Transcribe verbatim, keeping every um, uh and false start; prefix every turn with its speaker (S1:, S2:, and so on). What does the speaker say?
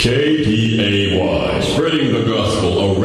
S1: K P A Y, spreading the gospel around.